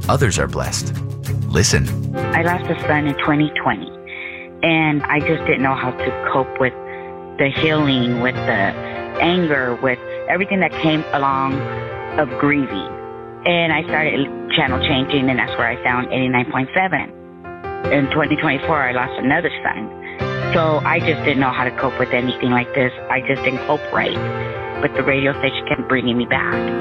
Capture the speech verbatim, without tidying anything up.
others are blessed. Listen. I lost a son in twenty twenty, and I just didn't know how to cope with the healing, with the anger, with everything that came along of grieving. And I started channel changing, and that's where I found eighty-nine point seven. In twenty twenty-four, I lost another son. So I just didn't know how to cope with anything like this. I just didn't cope right. But the radio station kept bringing me back.